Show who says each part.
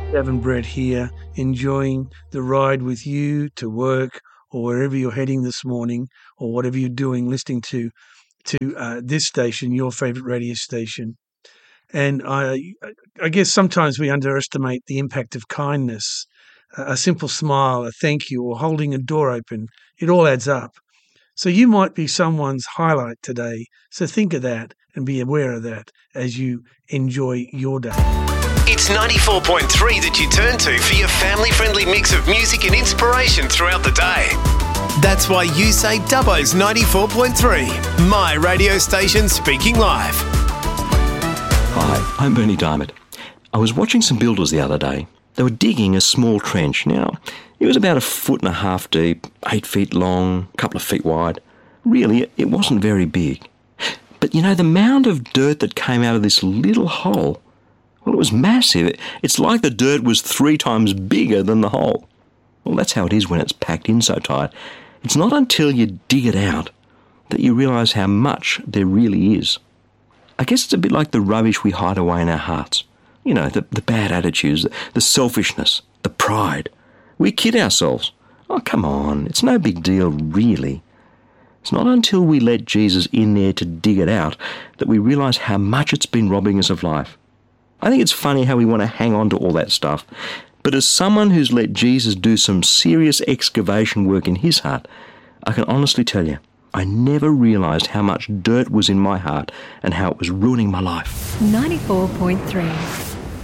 Speaker 1: Gav and Brett here, enjoying the ride with you to work or wherever you're heading this morning, or whatever you're doing, listening to this station, your favourite radio station. And I guess sometimes we underestimate the impact of kindness. A simple smile, a thank you, or holding a door open, it all adds up. So you might be someone's highlight today. So think of that and be aware of that as you enjoy your day.
Speaker 2: It's 94.3 that you turn to for your family-friendly mix of music and inspiration throughout the day. That's why you say Dubbo's 94.3, my radio station speaking live.
Speaker 3: Hi, I'm Bernie Diamond. I was watching some builders the other day. They were digging a small trench. Now, it was about 1.5 feet deep, 8 feet long, a couple of feet wide. Really, it wasn't very big. But you know, the mound of dirt that came out of this little hole, well, it was massive. It's like the dirt was 3 times bigger than the hole. Well, that's how it is when it's packed in so tight. It's not until you dig it out that you realise how much there really is. I guess it's a bit like the rubbish we hide away in our hearts. You know, the bad attitudes, the selfishness, the pride. We kid ourselves. Oh, come on, it's no big deal, really. It's not until we let Jesus in there to dig it out that we realise how much it's been robbing us of life. I think it's funny how we want to hang on to all that stuff. But as someone who's let Jesus do some serious excavation work in his heart, I can honestly tell you, I never realised how much dirt was in my heart and how it was ruining my life.
Speaker 4: 94.3